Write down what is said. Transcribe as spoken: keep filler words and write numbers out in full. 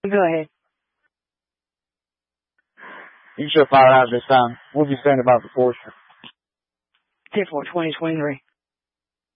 Go ahead. You should have fired out this time. What are you saying about the Porsche? ten four twenty twenty-three.